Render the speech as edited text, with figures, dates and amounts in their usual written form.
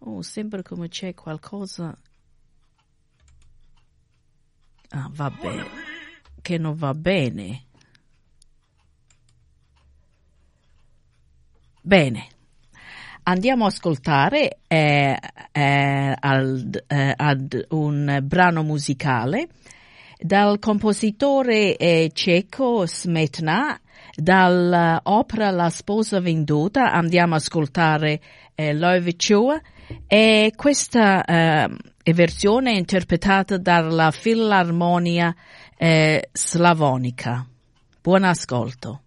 Oh, sembra come c'è qualcosa. Ah, vabbè, che non va bene. Bene, andiamo a ascoltare ad un brano musicale dal compositore ceco Smetana, dall'opera La sposa venduta. Andiamo a ascoltare l'Overture, e questa versione è interpretata dalla Filarmonia Slavonica. Buon ascolto.